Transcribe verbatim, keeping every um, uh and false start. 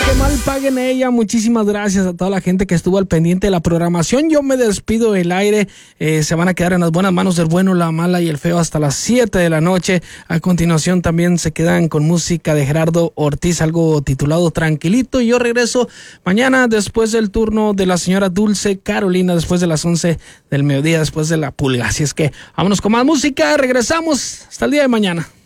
que mal paguen ella. Muchísimas gracias a toda la gente que estuvo al pendiente de la programación. Yo me despido del aire. Eh, se van a quedar en las buenas manos del bueno, la mala y el feo hasta las siete de la noche. A continuación también se quedan con música de Gerardo Ortiz, algo titulado Tranquilito. Y yo regreso mañana después del turno de la señora Dulce Carolina, después de las once del mediodía, después de la pulga. Así es que vámonos con más música. Regresamos hasta el día de mañana.